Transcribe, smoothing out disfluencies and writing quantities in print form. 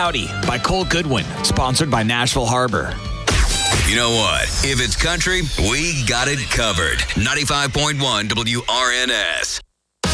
Cloudy by Cole Goodwin, sponsored by Nashville Harbor. You know what? If it's country, we got it covered. 95.1 WRNS.